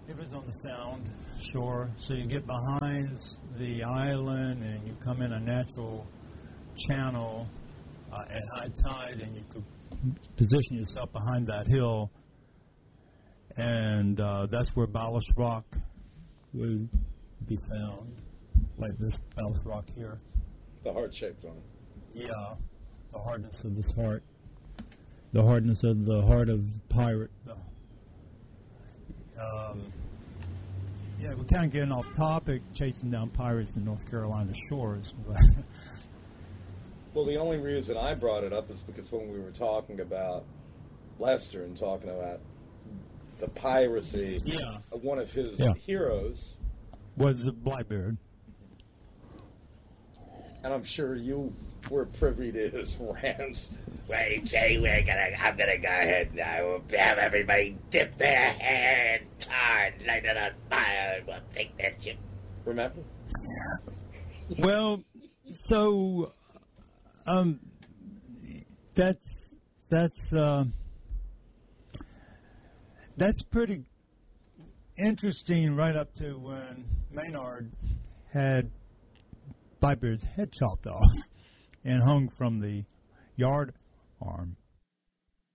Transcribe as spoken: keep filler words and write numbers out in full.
It was on the Sound shore, so you get behind the island and you come in a natural channel uh, at high tide, and you could position yourself behind that hill, and uh, that's where ballast rock would be found, like this ballast rock here. The heart-shaped one. Yeah, the hardness of this heart. The hardness of the heart of pirate. Um, yeah, we're kind of getting off topic, chasing down pirates in North Carolina shores. Well, the only reason I brought it up is because when we were talking about Lester and talking about the piracy yeah. of one of his yeah. heroes was Blackbeard. And I'm sure you were privy to his rants. Wait, Jay, we're gonna, I'm gonna go ahead now. We'll have everybody dip their hair in tar and light it on fire, and we'll take that ship. Remember? Well, so, um, that's, that's, uh, that's pretty interesting right up to when Maynard had Blackbeard's head chopped off and hung from the yard arm.